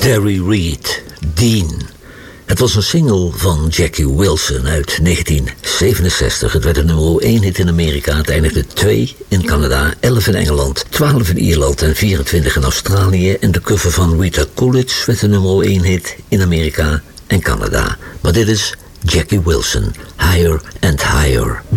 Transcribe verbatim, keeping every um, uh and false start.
Terry Reid, Dean. Het was een single van Jackie Wilson uit negentien zevenenzestig. Het werd een nummer één hit in Amerika. Het eindigde twee in Canada, elf in Engeland, twaalf in Ierland en vierentwintig in Australië. En de cover van Rita Coolidge werd een nummer één hit in Amerika en Canada. Maar dit is Jackie Wilson, Higher and Higher.